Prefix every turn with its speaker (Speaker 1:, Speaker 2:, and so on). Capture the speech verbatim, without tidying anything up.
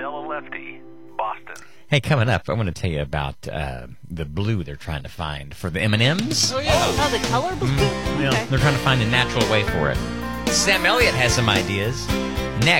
Speaker 1: Del Lefty, Boston.
Speaker 2: Hey, coming up, I want to tell you about uh, the blue they're trying to find for the M and M's.
Speaker 3: Oh, yeah.
Speaker 4: Oh, the color blue?
Speaker 2: Yeah,
Speaker 4: Okay.
Speaker 2: they're trying to find a natural way for it. Sam Elliott has some ideas.